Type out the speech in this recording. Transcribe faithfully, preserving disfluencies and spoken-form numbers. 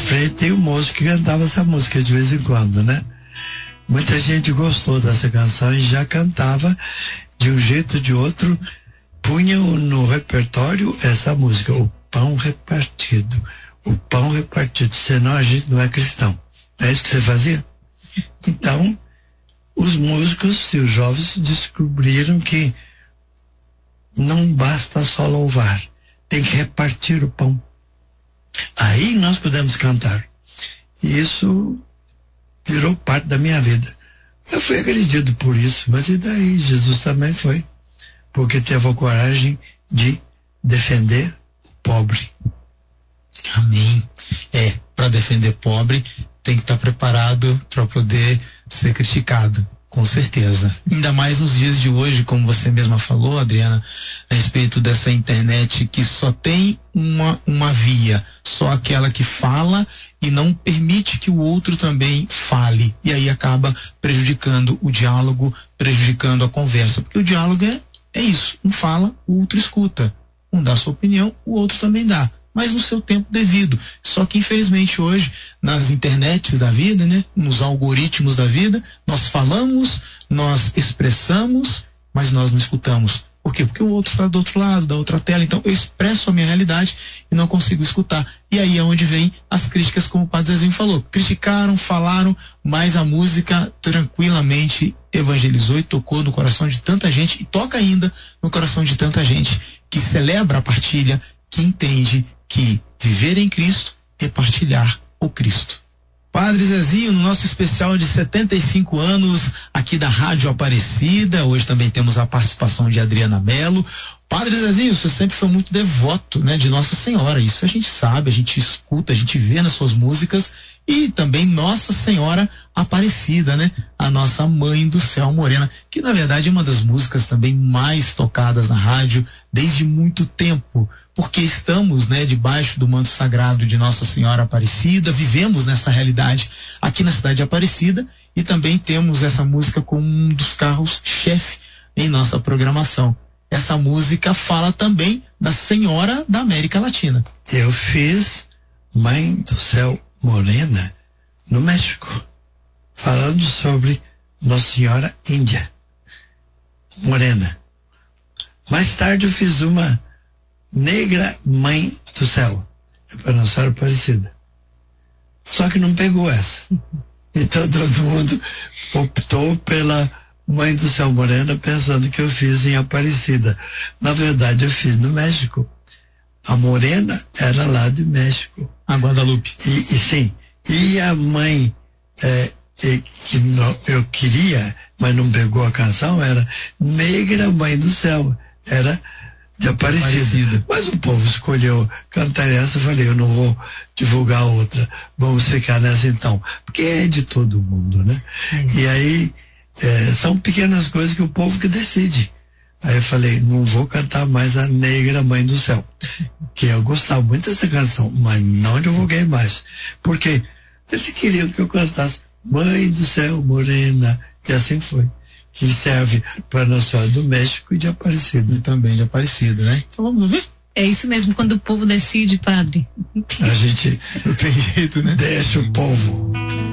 frente tem um moço que cantava essa música de vez em quando, né? Muita gente gostou dessa canção e já cantava de um jeito ou de outro, punha no repertório essa música, o pão repartido, o pão repartido, senão a gente não é cristão. É isso que você fazia? Então, os músicos e os jovens descobriram que não basta só louvar, tem que repartir o pão. Aí nós podemos cantar. E isso virou parte da minha vida. Eu fui agredido por isso, mas e daí? Jesus também foi, porque teve a coragem de defender o pobre. Amém. É, para defender pobre, tem que estar preparado para poder ser criticado, com certeza. Ainda mais nos dias de hoje, como você mesma falou, Adriana, a respeito dessa internet que só tem uma, uma via, só aquela que fala e não permite que o outro também fale. E aí acaba prejudicando o diálogo, prejudicando a conversa. Porque o diálogo é, é isso, um fala, o outro escuta. Um dá sua opinião, o outro também dá, mas no seu tempo devido. Só que infelizmente hoje, nas internets da vida, né, nos algoritmos da vida, nós falamos, nós expressamos, mas nós não escutamos. Por quê? Porque o outro está do outro lado, da outra tela. Então eu expresso a minha realidade e não consigo escutar. E aí é onde vem as críticas, como o Padre Zezinho falou. Criticaram, falaram, mas a música tranquilamente evangelizou e tocou no coração de tanta gente, e toca ainda no coração de tanta gente que celebra a partilha, que entende que viver em Cristo é partilhar o Cristo. Padre Zezinho, no nosso especial de setenta e cinco anos aqui da Rádio Aparecida, hoje também temos a participação de Adriana Mello. Padre Zezinho, você sempre foi muito devoto, né, de Nossa Senhora, isso a gente sabe, a gente escuta, a gente vê nas suas músicas, e também Nossa Senhora Aparecida, né, a nossa Mãe do Céu Morena, que na verdade é uma das músicas também mais tocadas na rádio desde muito tempo, porque estamos, né, debaixo do manto sagrado de Nossa Senhora Aparecida, vivemos nessa realidade aqui na cidade de Aparecida, e também temos essa música como um dos carros-chefe em nossa programação. Essa música fala também da Senhora da América Latina. Eu fiz Mãe do Céu Morena no México, falando sobre Nossa Senhora Índia Morena. Mais tarde eu fiz uma Negra Mãe do Céu, para Nossa Senhora Aparecida. Só que não pegou essa. Então todo mundo optou pela Mãe do Céu Morena, pensando que eu fiz em Aparecida. Na verdade, eu fiz no México. A Morena era lá do México. A Guadalupe. E, e sim. E a mãe é, é, que não, eu queria, mas não pegou a canção, era Negra Mãe do Céu. Era de Aparecida. Aparecida. Mas o povo escolheu cantar essa. Eu falei, eu não vou divulgar outra. Vamos ficar nessa então. Porque é de todo mundo, né? Hum. E aí, É, são pequenas coisas que o povo que decide. Aí eu falei, não vou cantar mais a Negra Mãe do Céu, que eu gostava muito dessa canção, mas não divulguei mais, porque eles queriam que eu cantasse Mãe do Céu Morena, e assim foi, que serve para Nossa Senhora do México e de Aparecida. E também de Aparecida, né? Então vamos ouvir? É isso mesmo, quando o povo decide, padre. A gente não tem jeito, né? Deixa o povo.